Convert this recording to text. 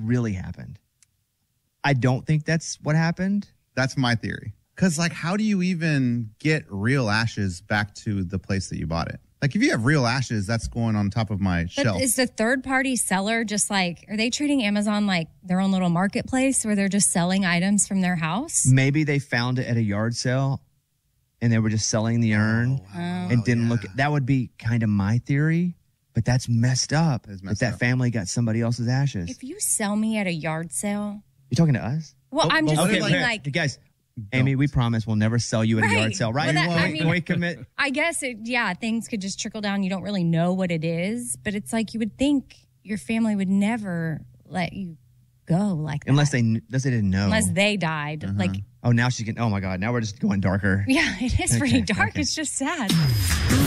really happened. I don't think that's what happened. That's my theory. Because, like, how do you even get real ashes back to the place that you bought it? Like, if you have real ashes, that's going on top of my shelf. Is the third-party seller just like, are they treating Amazon like their own little marketplace where they're just selling items from their house? Maybe they found it at a yard sale and they were just selling the urn and didn't look at. That would be kind of my theory, but that's messed up. That family got somebody else's ashes. If you sell me at a yard sale. You talking to us? Well, I'm just thinking like guys, Amy, we promise we'll never sell you at a yard sale, right? Well, Can we commit? I guess, things could just trickle down. You don't really know what it is, but it's like you would think your family would never let you go like that. Unless they didn't know. Unless they died. Like, oh, now she can. Oh, my God. Now we're just going darker. Yeah, it is pretty dark. Okay. It's just sad.